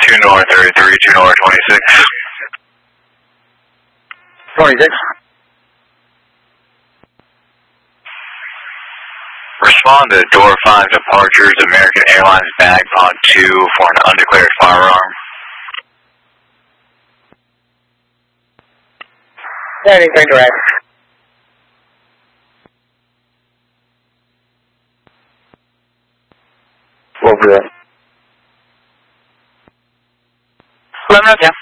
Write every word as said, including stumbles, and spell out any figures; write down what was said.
two north thirty-three, two north twenty-six. twenty-six. Respond to door five departures, American Airlines bag pod two for an undeclared firearm. Anything direct. Over there. Let me know, yeah.